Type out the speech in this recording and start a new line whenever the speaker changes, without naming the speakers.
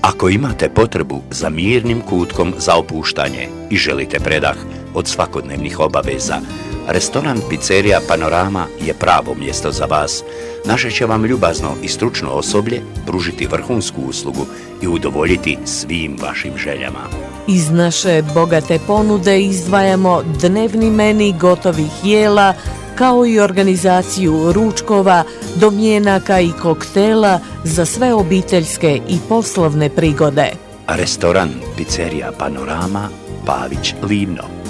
Ako imate potrebu za mirnim kutkom za opuštanje i želite predah od svakodnevnih obaveza, restoran Pizzerija Panorama je pravo mjesto za vas. Naše će vam ljubazno i stručno osoblje pružiti vrhunsku uslugu i udovoljiti svim vašim željama.
Iz naše bogate ponude izdvajamo dnevni meni gotovih jela, kao i organizaciju ručkova, domjenaka i koktela za sve obiteljske i poslovne prigode.
Restoran Pizzerija Panorama, Pavić, Livno.